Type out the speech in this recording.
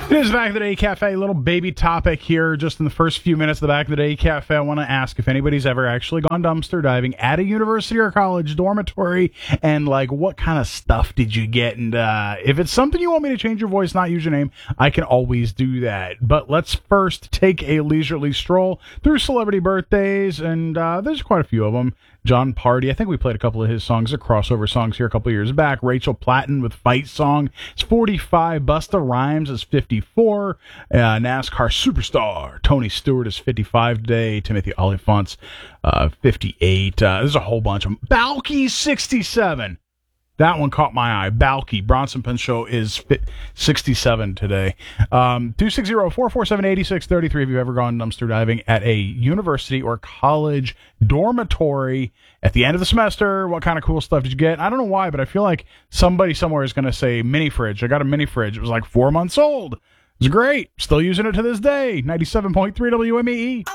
It is Back of the Day Cafe, little baby topic here just in the first few minutes of the Back of the Day Cafe. I want to ask if anybody's ever actually gone dumpster diving at a university or college dormitory, and like what kind of stuff did you get? And if it's something you want me to change your voice, not use your name, I can always do that. But let's first take a leisurely stroll through celebrity birthdays, and there's quite a few of them. John Party, I think we played a couple of his songs, or crossover songs here a couple of years back. Rachel Platten with Fight Song is 45. Busta Rhymes is 54. NASCAR superstar Tony Stewart is 55 today. Timothy Olyphant's 58. There's a whole bunch of them. Balky, 67. That one caught my eye. Balky. Bronson Pinchot is 67 today. 260-447-8633 if you've ever gone dumpster diving at a university or college dormitory at the end of the semester. What kind of cool stuff did you get? I don't know why, but I feel like somebody somewhere is going to say mini fridge. I got a mini fridge. It was like 4 months old. It was great. Still using it to this day. 97.3 WMEE.